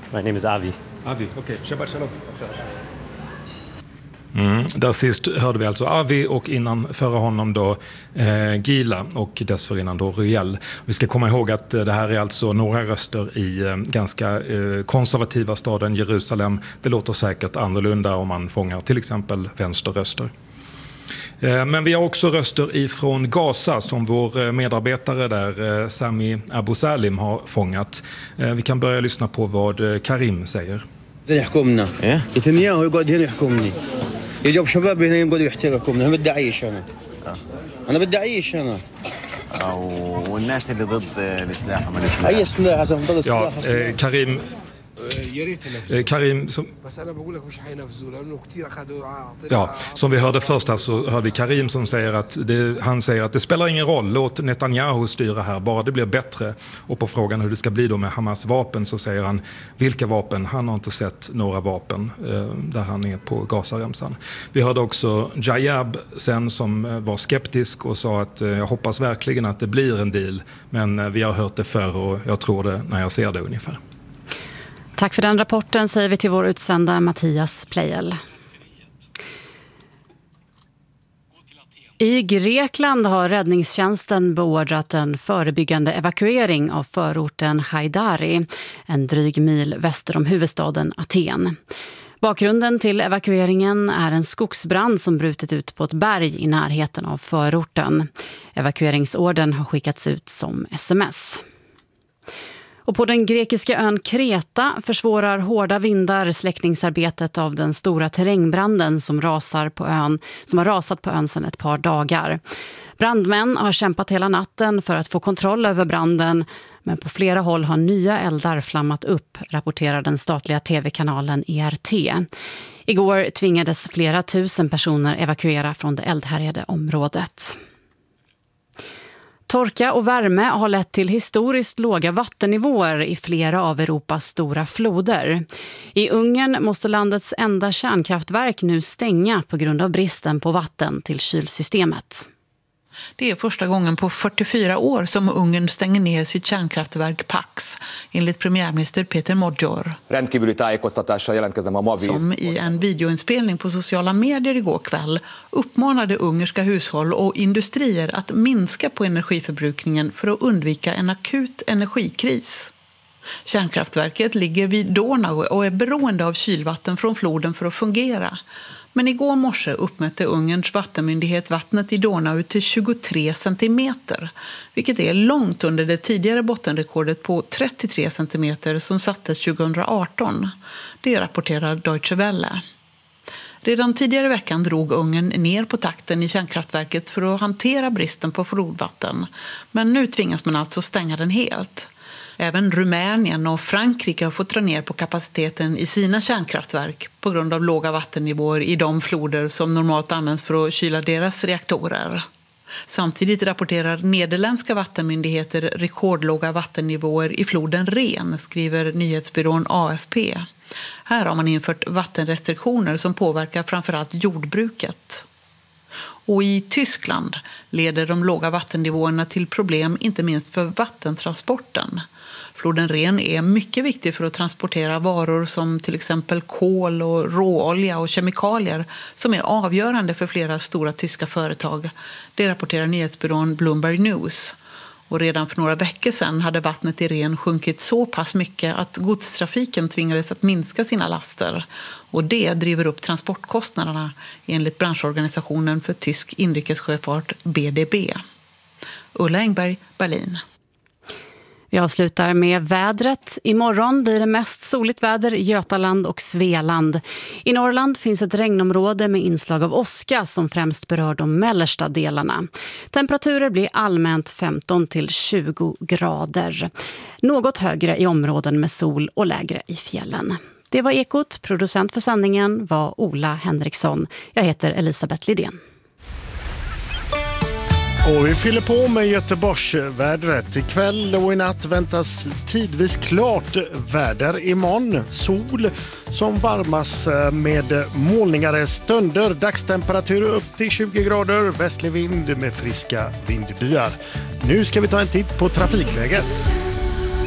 My name is Avi. Avi, okej. Shabbat shalom. Där sist hörde vi alltså Avi och innan före honom då Gila och dessförinnan då Ruyel. Vi ska komma ihåg att det här är alltså några röster i ganska konservativa staden Jerusalem. Det låter säkert annorlunda om man fångar till exempel vänsterröster. Men vi har också röster ifrån Gaza som vår medarbetare där, Sami Abu Salim, har fångat. Vi kan börja lyssna på vad Karim säger. يجب شباب هنا يقعدوا يحترقوا انا بدي اعيش انا بدي اعيش انا والناس اللي ضد السلاح وما السلاح اي سلاح اذا ضد السلاح Karim som vi hörde först här, så hör vi Karim som säger att han säger att det spelar ingen roll, låt Netanyahu styra här, bara det blir bättre. Och på frågan hur det ska bli då med Hamas vapen så säger han vilka vapen, han har inte sett några vapen där han är på Gazaremsan. Vi hörde också Jayab sen som var skeptisk och sa att jag hoppas verkligen att det blir en deal, men vi har hört det förr och jag tror det när jag ser det ungefär. Tack för den rapporten säger vi till vår utsända Mattias Plejel. I Grekland har räddningstjänsten beordrat en förebyggande evakuering av förorten Haidari, en dryg mil väster om huvudstaden Aten. Bakgrunden till evakueringen är en skogsbrand som brutit ut på ett berg i närheten av förorten. Evakueringsorden har skickats ut som sms. Och på den grekiska ön Kreta försvårar hårda vindar släckningsarbetet av den stora terrängbranden som har rasat på ön sedan ett par dagar. Brandmän har kämpat hela natten för att få kontroll över branden, men på flera håll har nya eldar flammat upp, rapporterar den statliga tv-kanalen ERT. Igår tvingades flera tusen personer evakuera från det eldhärjade området. Torka och värme har lett till historiskt låga vattennivåer i flera av Europas stora floder. I Ungern måste landets enda kärnkraftverk nu stänga på grund av bristen på vatten till kylsystemet. Det är första gången på 44 år som Ungern stänger ner sitt kärnkraftverk Pax, enligt premiärminister Peter Magyar. Som i en videoinspelning på sociala medier igår kväll uppmanade ungerska hushåll och industrier att minska på energiförbrukningen för att undvika en akut energikris. Kärnkraftverket ligger vid Donau och är beroende av kylvatten från floden för att fungera. Men igår morse uppmätte Ungerns vattenmyndighet vattnet i Donau till 23 centimeter, vilket är långt under det tidigare bottenrekordet på 33 centimeter som sattes 2018. Det rapporterar Deutsche Welle. Redan tidigare i veckan drog Ungern ner på takten i kärnkraftverket för att hantera bristen på flodvatten. Men nu tvingas man alltså stänga den helt. Även Rumänien och Frankrike har fått dra ner på kapaciteten i sina kärnkraftverk på grund av låga vattennivåer i de floder som normalt används för att kyla deras reaktorer. Samtidigt rapporterar nederländska vattenmyndigheter rekordlåga vattennivåer i floden Ren, skriver nyhetsbyrån AFP. Här har man infört vattenrestriktioner som påverkar framförallt jordbruket. Och i Tyskland leder de låga vattennivåerna till problem inte minst för vattentransporten. Floden Ren är mycket viktig för att transportera varor som till exempel kol och råolja och kemikalier som är avgörande för flera stora tyska företag. Det rapporterar nyhetsbyrån Bloomberg News. Och redan för några veckor sedan hade vattnet i Ren sjunkit så pass mycket att godstrafiken tvingades att minska sina laster. Och det driver upp transportkostnaderna enligt branschorganisationen för tysk inrikessjöfart BDB. Ulla Engberg, Berlin. Vi avslutar med vädret. Imorgon blir det mest soligt väder i Götaland och Svealand. I Norrland finns ett regnområde med inslag av åska som främst berör de mellersta delarna. Temperaturer blir allmänt 15-20 grader. Något högre i områden med sol och lägre i fjällen. Det var Ekot. Producent för sändningen var Ola Henriksson. Jag heter Elisabeth Lidén. Och vi fyller på med Göteborgsvädret. Ikväll och i natt väntas tidvis klart väder. Imorgon sol som varmas med molningare stunder. Dagstemperatur upp till 20 grader. Västlig vind med friska vindbyar. Nu ska vi ta en titt på trafikläget.